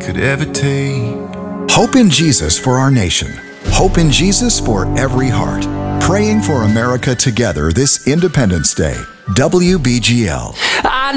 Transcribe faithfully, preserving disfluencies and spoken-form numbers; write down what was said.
could ever take. Hope in Jesus for our nation. Hope in Jesus for every heart. Praying for America together this Independence Day. W B G L. I